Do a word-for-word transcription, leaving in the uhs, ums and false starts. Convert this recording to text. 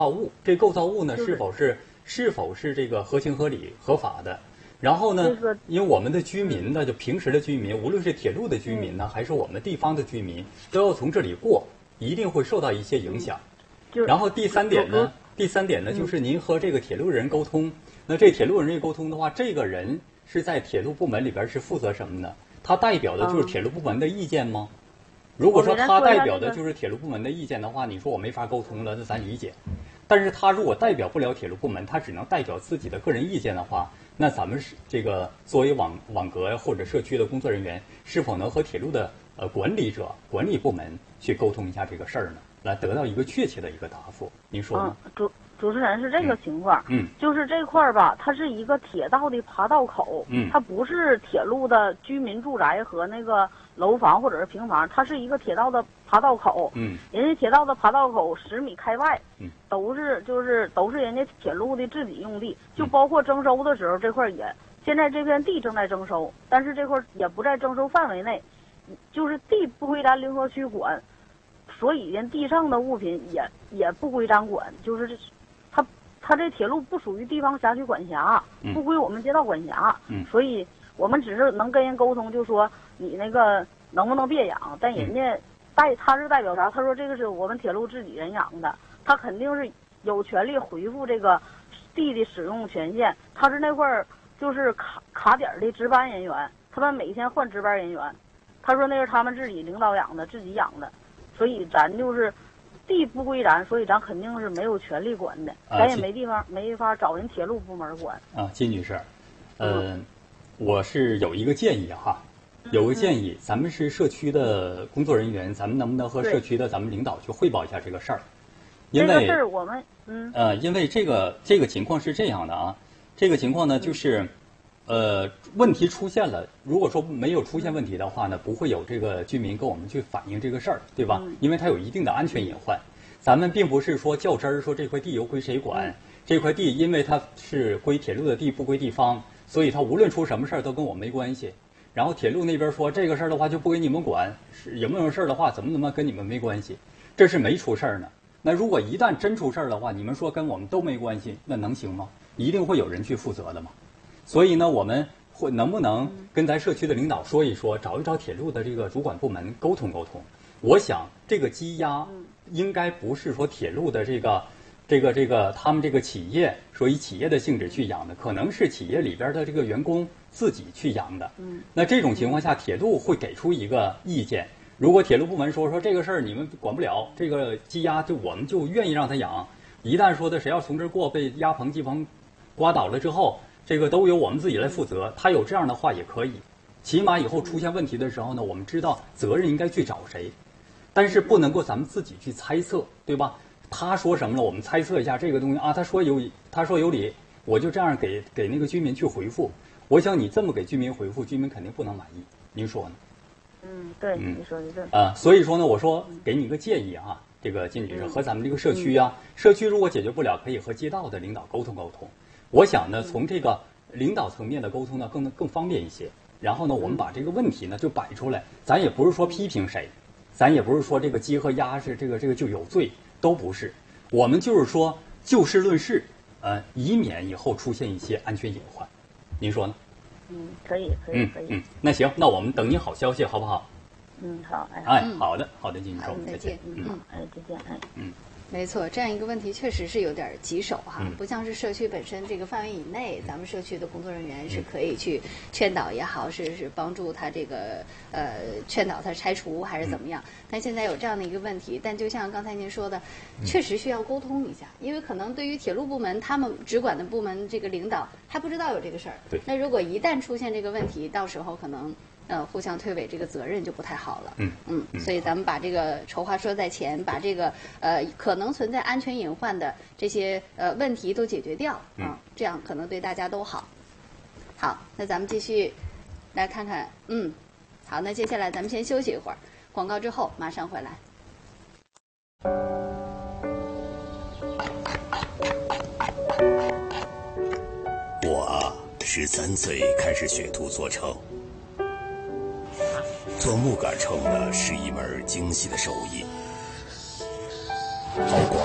造物，这构造物呢就是是否是是否是这个合情合理合法的？然后呢就是， 因为我们的居民呢，就平时的居民，无论是铁路的居民呢，还是我们地方的居民，都要从这里过，一定会受到一些影响。 就然后第三点有有呢，第三点呢，就是您和这个铁路人沟通。那这铁路人沟通的话，这个人是在铁路部门里边是负责什么呢？他代表的就是铁路部门的意见吗？如果说他代表的就是铁路部门的意见的话，你说我没法沟通了，那咱理解。但是他如果代表不了铁路部门，他只能代表自己的个人意见的话，那咱们是这个作为网网格或者社区的工作人员，是否能和铁路的呃管理者、管理部门去沟通一下这个事儿呢？来得到一个确切的一个答复，您说呢？ 嗯，主主持人是这个情况， 嗯， 就是这块儿吧，它是一个铁道的爬道口， 嗯， 它不是铁路的居民住宅和那个楼房或者是平房，它是一个铁道的爬道口， 嗯， 人家铁道的爬道口十米开外， 嗯， 都是就是都是人家铁路的自己用地，就包括征收的时候这块儿也，现在这片地正在征收，但是这块儿也不在征收范围内，就是地不归咱灵河区管。所以人地上的物品也也不归咱管，就是这，它它这铁路不属于地方辖区管辖，不归我们街道管辖， 嗯， 所以我们只是能跟人沟通，就说你那个能不能别养，但人家代他是代表啥？他说这个是我们铁路自己人养的，他肯定是有权利回复这个地的使用权限，他是那块儿就是卡卡点的值班人员，他们每天换值班人员，他说那是他们自己领导养的，自己养的。所以咱就是地不归咱，所以咱肯定是没有权利管的，咱也没地方没法找人铁路部门管。 啊，金女士，呃，我是有一个建议哈，有个建议，咱们是社区的工作人员，咱们能不能和社区的咱们领导去汇报一下这个事儿？因为这个事儿我们嗯呃，因为这个这个情况是这样的啊，这个情况呢就是。呃，问题出现了。如果说没有出现问题的话呢，不会有这个居民跟我们去反映这个事儿，对吧？ 嗯、 因为它有一定的安全隐患。咱们并不是说较真儿，说这块地由归谁管， 嗯、 这块地因为它是归铁路的地，不归地方，所以它无论出什么事儿都跟我没关系。然后铁路那边说这个事儿的话就不给你们管，是有没有事儿的话怎么怎么跟你们没关系，这是没出事儿呢。那如果一旦真出事儿的话，你们说跟我们都没关系，那能行吗？一定会有人去负责的嘛。所以呢，我们会能不能跟咱社区的领导说一说，找一找铁路的这个主管部门沟通沟通？我想这个积压应该不是说铁路的这个这个这个他们这个企业说以企业的性质去养的，可能是企业里边的这个员工自己去养的。那这种情况下，铁路会给出一个意见。如果铁路部门说说这个事儿你们管不了，这个积压就我们就愿意让他养。一旦说的谁要从这儿过被压棚机棚刮倒了之后，这个都由我们自己来负责，他有这样的话也可以，起码以后出现问题的时候呢，我们知道责任应该去找谁，但是不能够咱们自己去猜测，对吧？他说什么了，我们猜测一下这个东西啊，他说有他说有理，我就这样给给那个居民去回复。我想你这么给居民回复，居民肯定不能满意，您说呢？ 嗯，对，嗯、你说的对。 啊，所以说呢，我说给你一个建议啊，这个金女士和咱们这个社区啊，嗯、社区如果解决不了，可以和街道的领导沟通沟通。我想呢，从这个领导层面的沟通呢，更更方便一些。然后呢，我们把这个问题呢就摆出来，咱也不是说批评谁，咱也不是说这个鸡和鸭是这个这个就有罪，都不是。我们就是说就事论事，呃，以免以后出现一些安全隐患。您说呢？ 嗯，可以，可以，可以。 嗯，那行，那我们等您好消息，好不好？ 嗯，好，哎， 哎，好的，好的，金女士， 再见。 嗯，哎，再见，哎， 嗯。 没错，这样一个问题确实是有点棘手哈，不像是社区本身这个范围以内，咱们社区的工作人员是可以去劝导也好，是是帮助他这个呃劝导他拆除还是怎么样。但现在有这样的一个问题，但就像刚才您说的，确实需要沟通一下，因为可能对于铁路部门他们直管的部门这个领导还不知道有这个事儿。 对。 那如果一旦出现这个问题，到时候可能。呃，互相推诿这个责任就不太好了。 嗯嗯，所以咱们把这个丑话说在前，把这个呃可能存在安全隐患的这些呃问题都解决掉啊、嗯，这样可能对大家都好。好，那咱们继续来看看，嗯，好，那接下来咱们先休息一会儿，广告之后马上回来。 我啊，十三岁开始学徒做秤。做木杆秤呢是一门精细的手艺，好管